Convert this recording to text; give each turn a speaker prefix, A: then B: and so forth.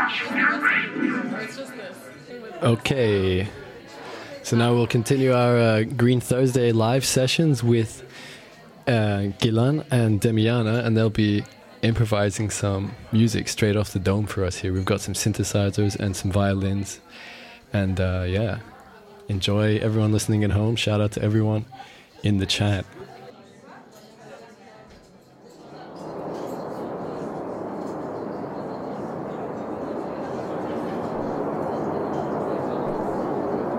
A: Okay, so now we'll continue our Green Thursday live sessions with Gilan and Demiana, and they'll be improvising some music straight off the dome for us here. We've got some synthesizers and some violins, and enjoy everyone listening at home. Shout out to everyone in the chat.